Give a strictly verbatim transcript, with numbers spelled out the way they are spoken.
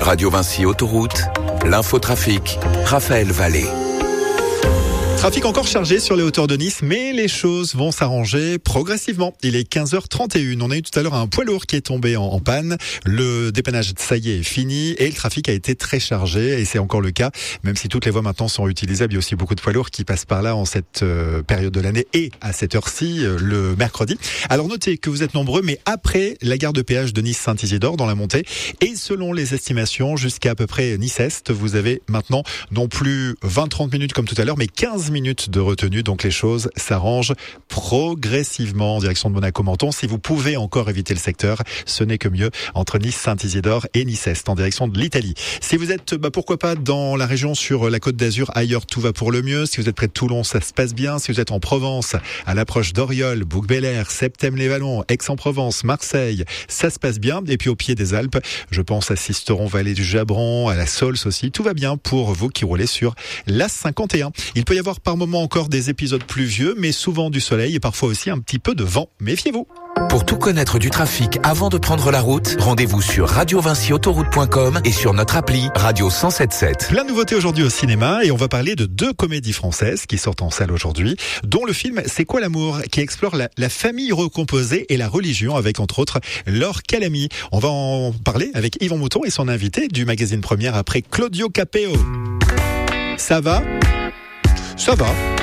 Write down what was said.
Radio Vinci Autoroute, l'infotrafic, Raphaël Vallée. Trafic encore chargé sur les hauteurs de Nice, mais les choses vont s'arranger progressivement. Il est quinze heures trente et une. On a eu tout à l'heure un poids lourd qui est tombé en, en panne. Le dépannage, ça y est, est fini et le trafic a été très chargé et c'est encore le cas. Même si toutes les voies maintenant sont utilisables, il y a aussi beaucoup de poids lourds qui passent par là en cette euh, période de l'année et à cette heure-ci, euh, le mercredi. Alors notez que vous êtes nombreux, mais après la gare de péage de Nice-Saint-Isidore dans la montée et selon les estimations, jusqu'à à peu près Nice-Est, vous avez maintenant non plus vingt à trente minutes comme tout à l'heure, mais quinze minutes de retenue, donc les choses s'arrangent progressivement en direction de Monaco-Menton. Si vous pouvez encore éviter le secteur, ce n'est que mieux entre Nice-Saint-Isidore et Nice-Est en direction de l'Italie. Si vous êtes, bah, pourquoi pas dans la région sur la Côte d'Azur, ailleurs tout va pour le mieux. Si vous êtes près de Toulon, ça se passe bien. Si vous êtes en Provence, à l'approche d'Oriol, Bouc-Bel-Air, Septème-les-Vallons, Aix-en-Provence, Marseille, ça se passe bien. Et puis au pied des Alpes, je pense à Sisteron, Vallée du Jabron, à la Saulce aussi. Tout va bien pour vous qui roulez sur l'A cinquante et un. Il peut y avoir par moment encore des épisodes pluvieux, mais souvent du soleil et parfois aussi un petit peu de vent. Méfiez-vous. Pour tout connaître du trafic avant de prendre la route, rendez-vous sur radio vinci autoroute point com et sur notre appli Radio cent sept sept. Plein de nouveautés aujourd'hui au cinéma et on va parler de deux comédies françaises qui sortent en salle aujourd'hui, dont le film C'est quoi l'amour, qui explore la, la famille recomposée et la religion avec entre autres Laure Calamy. On va en parler avec Yvon Mouton et son invité du magazine Première après Claudio Capéo. Ça va ? Ça va.